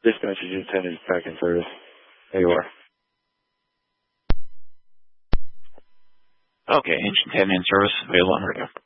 Dispatch Agent 10 is back in service. There you are. Okay, Agent 10 in service, available on radio.